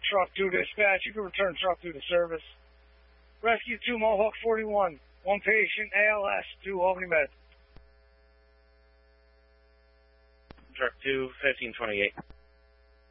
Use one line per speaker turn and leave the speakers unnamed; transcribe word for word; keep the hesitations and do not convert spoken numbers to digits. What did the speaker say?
Truck two dispatch. You can return Truck two to service. Rescue two Mohawk forty-one. One patient, A L S, two Albany Med.
Truck two, fifteen twenty-eight.